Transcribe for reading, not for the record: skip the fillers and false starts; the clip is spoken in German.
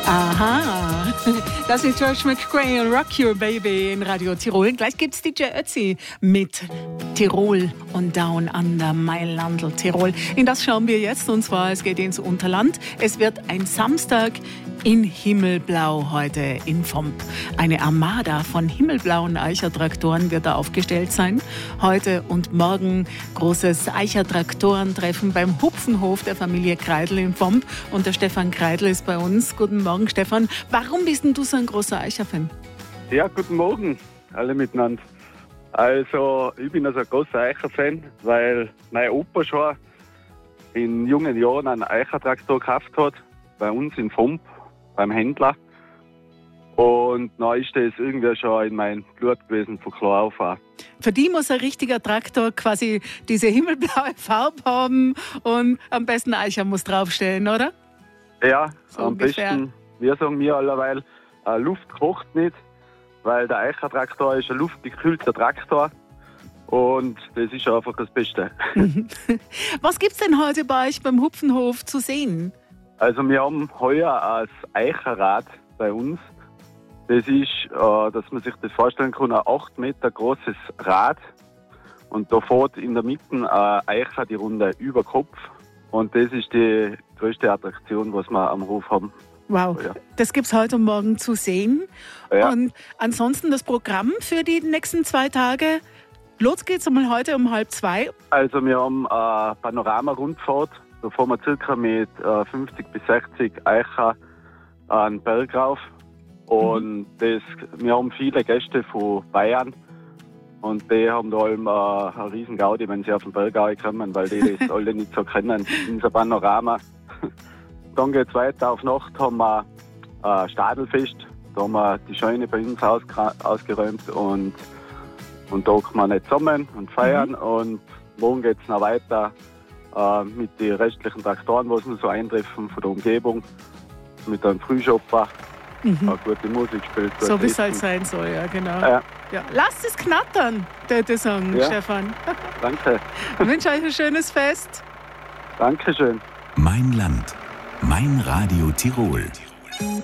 Aha, das ist George McRae und Rock Your Baby in Radio Tirol. Gleich gibt's DJ Ötzi mit Tirol und Down Under Mailandl Tirol. In das schauen wir jetzt, und zwar es geht ins Unterland. Es wird ein Samstag in Himmelblau heute in Vomp. Eine Armada von himmelblauen Eichertraktoren wird da aufgestellt sein. Heute und morgen großes Eichertraktorentreffen beim Hupfenhof der Familie Kreidl in Vomp. Und der Stefan Kreidl ist bei uns. Guten Morgen, Stefan. Warum bist denn du so ein großer Eicher-Fan? Ja, guten Morgen, alle miteinander. Also, ich bin also ein großer Eicher-Fan, weil mein Opa schon in jungen Jahren einen Eichertraktor gekauft hat, bei uns in Vomp, beim Händler. Und dann ist das irgendwie schon in mein Blut gewesen, von klar auf an. Für die muss ein richtiger Traktor quasi diese himmelblaue Farbe haben und am besten Eicher muss draufstehen, oder? Ja, so am ungefähr. Besten, wir sagen mir allerweil, Luft kocht nicht, weil der Eichertraktor ist ein luftgekühlter Traktor. Und das ist einfach das Beste. Was gibt's denn heute bei euch beim Hupfenhof zu sehen? Also wir haben heuer ein Eicherrad bei uns. Das ist, dass man sich das vorstellen kann, ein 8 Meter großes Rad. Und da fährt in der Mitte ein Eicher die Runde über Kopf. Und das ist die größte Attraktion, was wir am Hof haben. Wow, Ja. das gibt's heute und morgen zu sehen. Ja. Und ansonsten das Programm für die nächsten 2 Tage. Los geht's einmal heute um 1:30. Also wir haben eine Panorama-Rundfahrt. Da fahren wir circa mit 50 bis 60 Eicher einen Berg rauf. Und wir haben viele Gäste von Bayern. Und die haben da allem eine riesen Gaudi, wenn sie auf den Berg kommen, weil die das alle nicht so kennen. Unser Panorama. Dann geht es weiter. Auf Nacht haben wir Stadelfest. Da haben wir die Scheune bei uns ausgeräumt und da kommen wir nicht zusammen und feiern. Und morgen geht es noch weiter mit den restlichen Traktoren, was wir so eintreffen von der Umgebung. Mit einem Frühschopper. Gute Musik spielt. So wie es halt sein soll, ja, genau. Ja. Ja. Lasst es knattern, der Song, Ja. Stefan. Danke. Ich wünsche euch ein schönes Fest. Dankeschön. Mein Land, mein Radio Tirol.